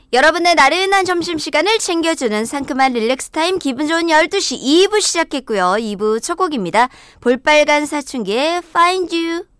여러분의 나른한 점심시간을 챙겨주는 상큼한 릴렉스 타임 기분 좋은 12시 2부 시작했고요. 2부 첫 곡입니다. 볼빨간 사춘기의 Find You.